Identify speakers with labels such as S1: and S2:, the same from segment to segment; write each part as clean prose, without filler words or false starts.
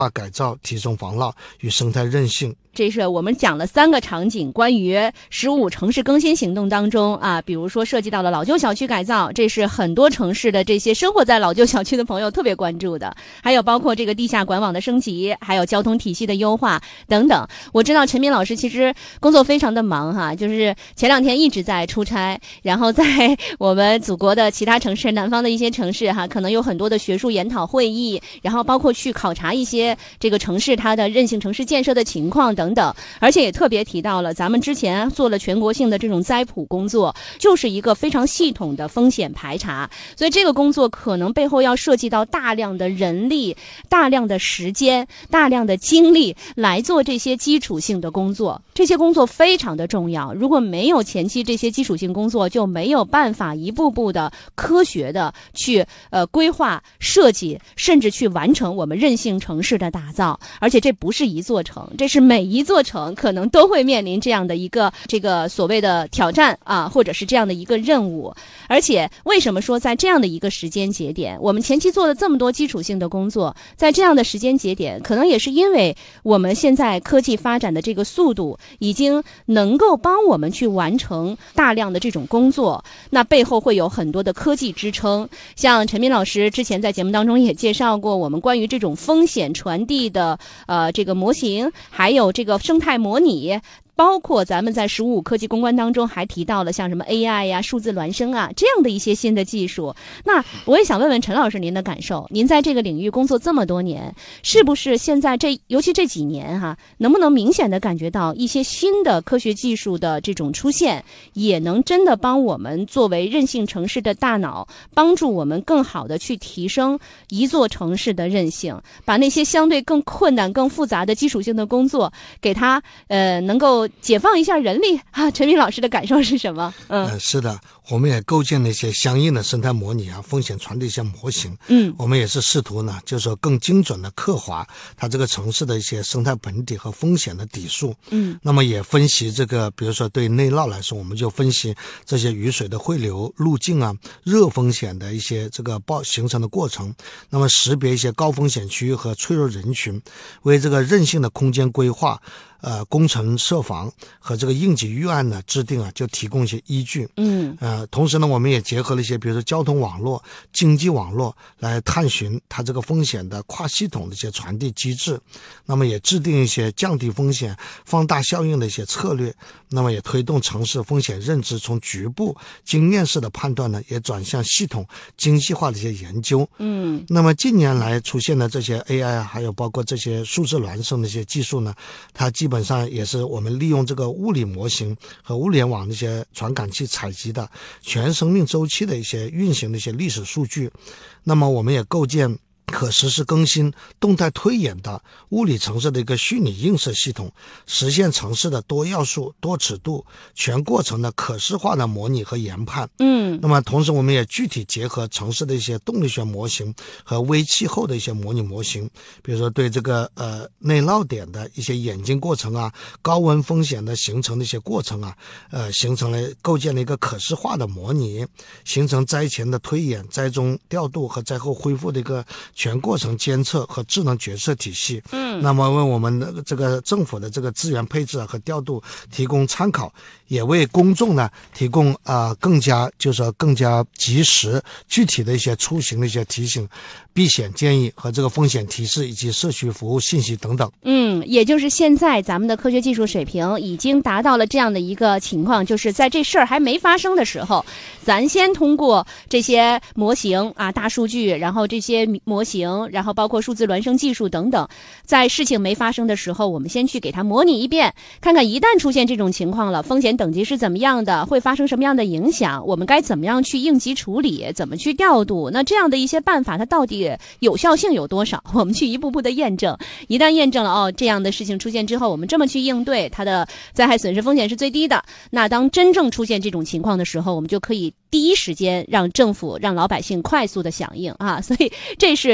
S1: 改造、提升防涝与生态韧性。
S2: 这是我们讲了3个场景，关于15城市更新行动当中啊，比如说涉及到了老旧小区改造，这是很多城市的这些生活在老旧小区的朋友特别关注的，还有包括这个地下管网的升级，还有交通体系的优化等等。我知道陈斌老师其实工作非常的忙哈，就是前2天一直在出差，然后在我们祖国的其他城市、南方的一些城市哈，可能有很多的学术研讨会议，然后包括去考察一些这个城市它的韧性城市建设的情况等等，而且也特别提到了咱们之前做了全国性的这种灾普工作，就是一个非常系统的风险排查，所以这个工作可能背后要涉及到大量的人力、大量的时间、大量的精力来做这些基础性的工作，这些工作非常的重要，如果没有前期这些基础性工作，就没有办法一步步的科学的去规划设计，甚至去完成我们韧性城市的打造，而且这不是一座城，这是每一座城可能都会面临这样的一个所谓的挑战啊，或者是这样的一个任务。而且为什么说在这样的一个时间节点，我们前期做了这么多基础性的工作，在这样的时间节点，可能也是因为我们现在科技发展的这个速度已经能够帮我们去完成大量的这种工作，那背后会有很多的科技支撑。像陈斌老师之前在节目当中也介绍过，我们关于这种风险传递的这个模型，还有这个生态模拟，包括咱们在15科技攻关当中还提到了像什么 AI 呀、数字孪生啊这样的一些新的技术。那我也想问问陈老师您的感受，您在这个领域工作这么多年，是不是现在尤其这几年哈，能不能明显的感觉到一些新的科学技术的这种出现，也能真的帮我们作为韧性城市的大脑，帮助我们更好的去提升一座城市的韧性，把那些相对更困难、更复杂的基础性的工作给它能够解放一下人力啊？陈斌老师的感受是什么？
S1: 是的，我们也构建了一些相应的生态模拟啊、风险传递一些模型。我们也是试图呢，就是说更精准的刻画它这个城市的一些生态本体和风险的底数。那么也分析这个，比如说对内涝来说，我们就分析这些雨水的汇流路径啊、热风险的一些这个形成的过程。那么识别一些高风险区域和脆弱人群，为这个韧性的空间规划。工程设防和这个应急预案的制定啊，就提供一些依据。同时呢，我们也结合了一些，比如说交通网络、经济网络，来探寻它这个风险的跨系统的一些传递机制。那么也制定一些降低风险、放大效应的一些策略。那么也推动城市风险认知从局部经验式的判断呢，也转向系统精细化的一些研究。那么近年来出现的这些 AI 还有包括这些数字孪生的一些技术呢，它基本上也是我们利用这个物理模型和物联网的一些传感器采集的全生命周期的一些运行的一些历史数据。那么我们也构建可实时更新、动态推演的物理城市的一个虚拟映射系统，实现城市的多要素、多尺度、全过程的可视化的模拟和研判。那么同时我们也具体结合城市的一些动力学模型和微气候的一些模拟模型，比如说对这个内涝点的一些演进过程啊、高温风险的形成的一些过程啊，形成了构建了一个可视化的模拟，形成灾前的推演、灾中调度和灾后恢复的一个全过程监测和智能决策体系。那么为我们的这个政府的这个资源配置和调度提供参考，也为公众呢提供更加及时具体的一些出行的一些提醒、避险建议和这个风险提示以及社区服务信息等等。
S2: 也就是现在咱们的科学技术水平已经达到了这样的一个情况，就是在这事儿还没发生的时候，咱先通过这些模型啊、大数据，然后这些模型，然后包括数字孪生技术等等，在事情没发生的时候，我们先去给它模拟一遍，看看一旦出现这种情况了，风险等级是怎么样的，会发生什么样的影响，我们该怎么样去应急处理，怎么去调度。那这样的一些办法它到底有效性有多少，我们去一步步的验证。一旦验证了这样的事情出现之后，我们这么去应对，它的灾害损失风险是最低的。那当真正出现这种情况的时候，我们就可以第一时间让政府、让老百姓快速的响应啊。所以这是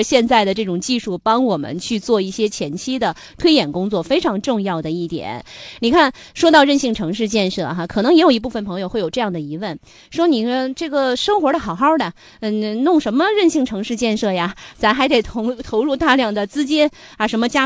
S2: 现在的这种技术帮我们去做一些前期的推演工作非常重要的一点。你看，说到韧性城市建设哈，可能也有一部分朋友会有这样的疑问，说你这个生活的好好的，弄什么韧性城市建设呀？咱还得投入大量的资金啊，什么加